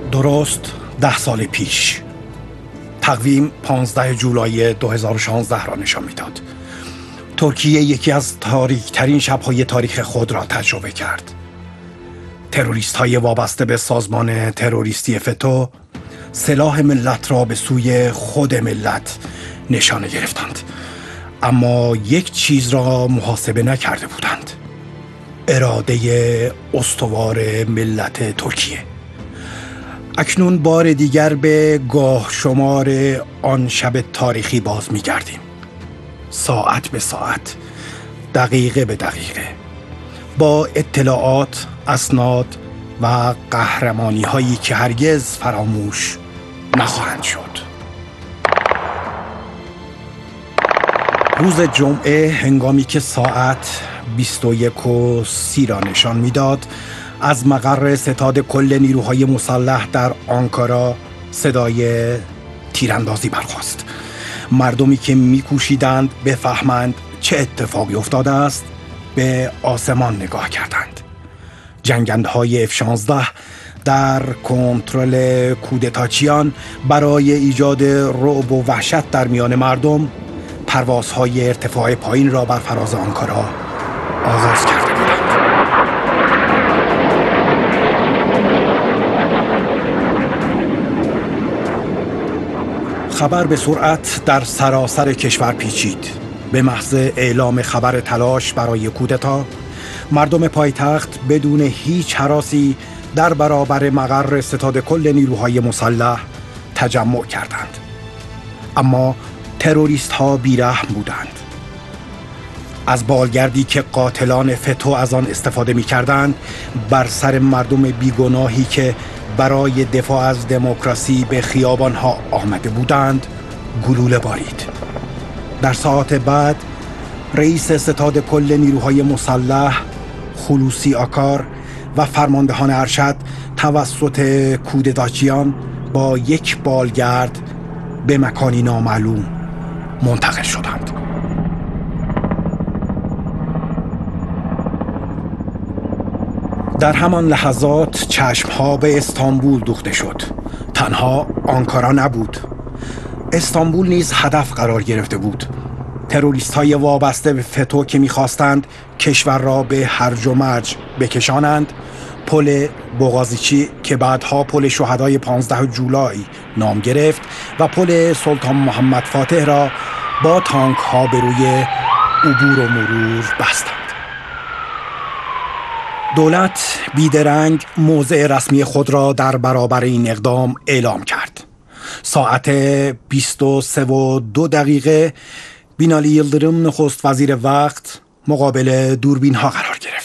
درست 10 سال پیش تقویم 15 جولای 2016 را نشان میداد. ترکیه یکی از تاریک‌ترین شب‌های تاریخ خود را تجربه کرد. تروریست‌های وابسته به سازمان تروریستی فتو سلاح ملت را به سوی خود ملت نشانه گرفتند، اما یک چیز را محاسبه نکرده بودند: اراده استوار ملت ترکیه. اکنون بار دیگر به گاه شمار آن شب تاریخی باز می‌گردیم. ساعت به ساعت، دقیقه به دقیقه، با اطلاعات، اسناد و قهرمانی هایی که هرگز فراموش نخواهند شد. روز جمعه هنگامی که ساعت 21:30 را نشان میداد، از مقر ستاد کل نیروهای مسلح در آنکارا صدای تیراندازی برخاست. مردمی که می‌کوشیدند بفهمند چه اتفاقی افتاده است به آسمان نگاه کردند. جنگندهای F-16 در کنترل کودتاچیان برای ایجاد رعب و وحشت در میان مردم پروازهای ارتفاع پایین را بر فراز آنکارا آغاز کرده بودند. خبر به سرعت در سراسر کشور پیچید. به محض اعلام خبر تلاش برای کودتا، مردم پایتخت بدون هیچ هراسی در برابر مقر ستاد کل نیروهای مسلح تجمع کردند. اما تروریست ها بیرحم بودند. از بالگردی که قاتلان فتو از آن استفاده می کردند، بر سر مردم بیگناهی که برای دفاع از دموکراسی به خیابان ها آمده بودند گلوله بارید. در ساعت بعد رئیس ستاد کل نیروهای مسلح خلوصی آکار و فرماندهان ارشد توسط کودتاچیان با یک بالگرد به مکانی نامعلوم منتقل شدند. در همان لحظات چشمها به استانبول دوخته شد. تنها آنکارا نبود، استانبول نیز هدف قرار گرفته بود. تروریست های وابسته به فتو که می‌خواستند کشور را به هرج و مرج بکشانند، پل بوغازیچی که بعدها پل شهدای 15 جولای نام گرفت و پل سلطان محمد فاتح را با تانک ها به روی عبور و مرور بستند. دولت بیدرنگ موضع رسمی خود را در برابر این اقدام اعلام کرد. ساعت 23:02 بینالی یلدرم نخست وزیر وقت مقابل دوربین ها قرار گرفت.